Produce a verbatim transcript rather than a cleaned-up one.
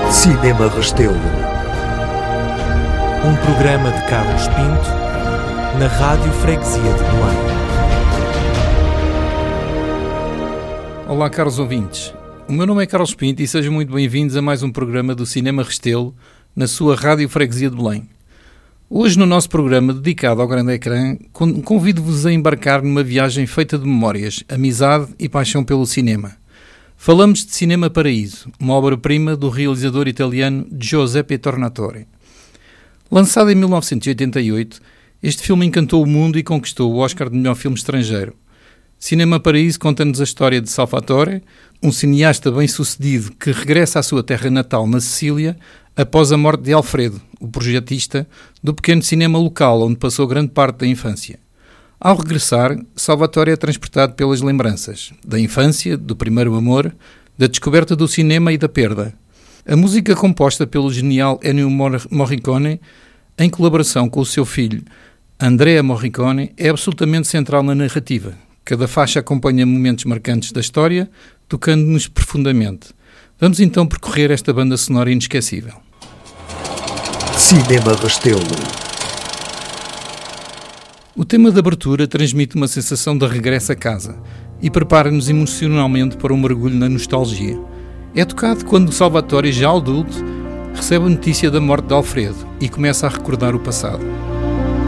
Cinema Restelo. Um programa de Carlos Pinto, na Rádio Freguesia de Belém. Olá, caros ouvintes. O meu nome é Carlos Pinto e sejam muito bem-vindos a mais um programa do Cinema Restelo, na sua Rádio Freguesia de Belém. Hoje, no nosso programa dedicado ao grande ecrã, convido-vos a embarcar numa viagem feita de memórias, amizade e paixão pelo cinema. Falamos de Cinema Paraíso, uma obra-prima do realizador italiano Giuseppe Tornatore. Lançado em mil novecentos e oitenta e oito, este filme encantou o mundo e conquistou o Oscar de melhor filme estrangeiro. Cinema Paraíso conta-nos a história de Salvatore, um cineasta bem-sucedido que regressa à sua terra natal na Sicília após a morte de Alfredo, o projetista do pequeno cinema local onde passou grande parte da infância. Ao regressar, Salvatore é transportado pelas lembranças da infância, do primeiro amor, da descoberta do cinema e da perda. A música composta pelo genial Ennio Morricone, em colaboração com o seu filho Andrea Morricone, é absolutamente central na narrativa. Cada faixa acompanha momentos marcantes da história, tocando-nos profundamente. Vamos então percorrer esta banda sonora inesquecível. Cinema Restelo. O tema de abertura transmite uma sensação de regresso a casa e prepara-nos emocionalmente para um mergulho na nostalgia. É tocado quando Salvatore, já adulto, recebe a notícia da morte de Alfredo e começa a recordar o passado.